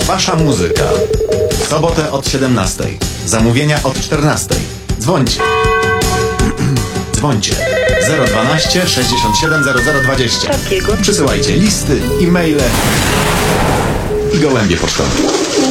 Wasza muzyka. W sobotę od 17. Zamówienia od 14. Dzwońcie. Dzwońcie. 012 67 0020. Takiego. Przysyłajcie listy, e-maile i gołębie pocztowe.